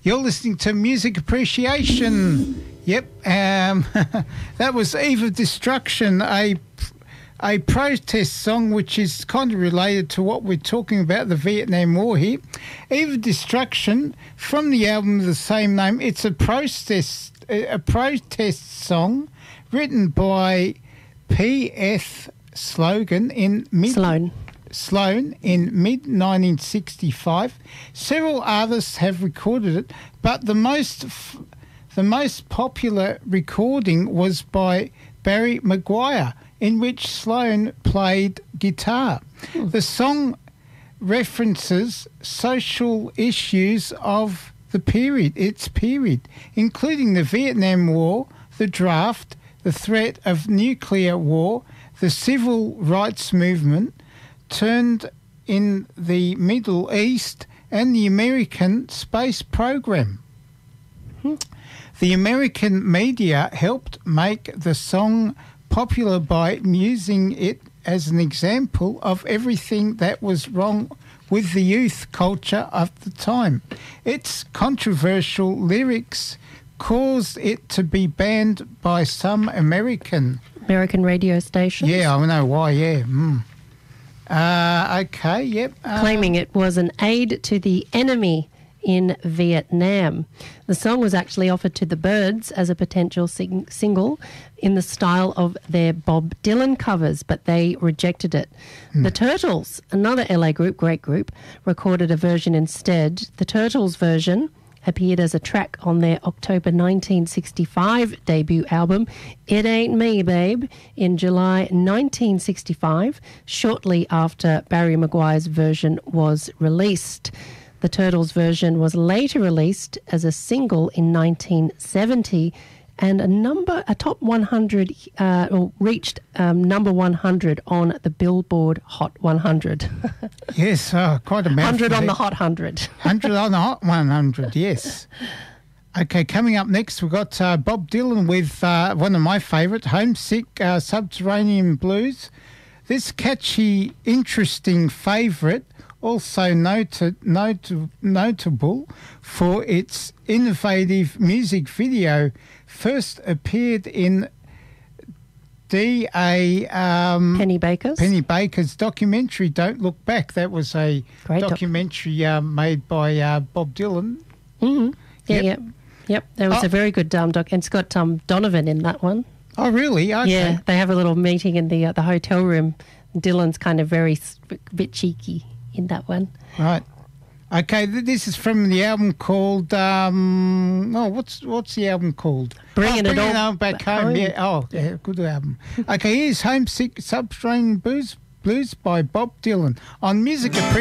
You're listening to Music Appreciation. Yep. That was Eve of Destruction, a protest song which is kind of related to what we're talking about, the Vietnam War here. Eve of Destruction, from the album of the same name. It's a protest song written by P.F. Sloan in mid-1965. Several artists have recorded it, but the most popular recording was by Barry Maguire, in which Sloan played guitar. The song references social issues of its period, including the Vietnam War, the draft, the threat of nuclear war, the civil rights movement turned in the Middle East, and the American space program. The American media helped make the song popular by using it as an example of everything that was wrong with the youth culture of the time. Its controversial lyrics caused it to be banned by some American radio stations. Yeah, I know why, yeah. Okay, yep. Claiming it was an aid to the enemy in Vietnam. The song was actually offered to the Byrds as a potential single in the style of their Bob Dylan covers, but they rejected it. The Turtles, another LA group, great group, recorded a version instead. The Turtles version appeared as a track on their October 1965 debut album, It Ain't Me, Babe, in July 1965, shortly after Barry Maguire's version was released. The Turtles version was later released as a single in 1970 and a top 100, reached number 100 on the Billboard Hot 100. Yes, quite a mouthful. 100 on the Hot 100. 100 on the Hot 100, yes. Okay, coming up next, we've got Bob Dylan with one of my favourite, Homesick Subterranean Blues. This catchy, interesting favourite, also notable for its innovative music video, first appeared in Penny Baker's documentary, Don't Look Back. That was a great documentary made by Bob Dylan. Mm-hmm. Yep. That was a very good doc, and it's got Donovan in that one. Oh, really? Okay. Yeah, they have a little meeting in the hotel room. Dylan's kind of a bit cheeky in that one. Right. Okay, this is from the album called what's the album called? Bringing It All Back Home. Yeah. Good album. Okay, here's Homesick Subterranean Blues by Bob Dylan on Music Appreciation.